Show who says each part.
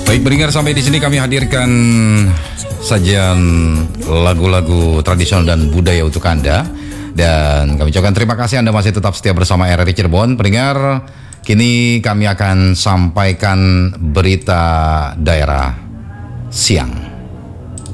Speaker 1: Baik pendengar, sampai di sini kami hadirkan sajian lagu-lagu tradisional dan budaya untuk Anda. Dan kami ucapkan terima kasih Anda masih tetap setia bersama RRI Cirebon. Pendengar, kini kami akan sampaikan berita daerah siang.